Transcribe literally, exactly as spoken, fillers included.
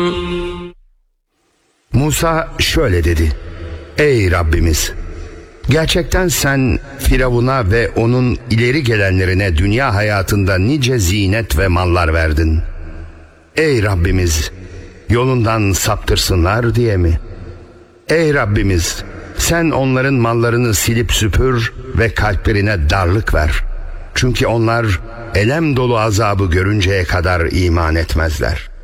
Musa şöyle dedi: Ey Rabbimiz! Gerçekten sen Firavun'a ve onun ileri gelenlerine dünya hayatında nice zinet ve mallar verdin. Ey Rabbimiz! Yolundan saptırsınlar diye mi? Ey Rabbimiz! Sen onların mallarını silip süpür ve kalplerine darlık ver. Çünkü onlar elem dolu azabı görünceye kadar iman etmezler.